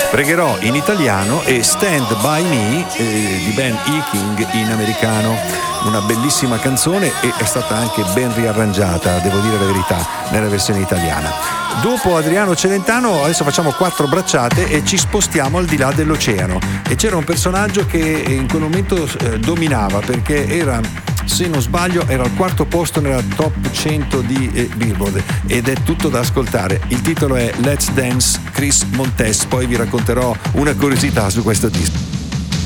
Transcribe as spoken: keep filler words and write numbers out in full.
Pregherò in italiano e Stand By Me eh, di Ben E. King in americano. Una bellissima canzone e è stata anche ben riarrangiata, devo dire la verità, nella versione italiana. Dopo Adriano Celentano adesso facciamo quattro bracciate e ci spostiamo al di là dell'oceano. E c'era un personaggio che in quel momento eh, dominava, perché era, se non sbaglio, era al quarto posto nella top cento di eh, Billboard, ed è tutto da ascoltare. Il titolo è Let's Dance, Chris Montes. Poi vi racconterò una curiosità su questo disco.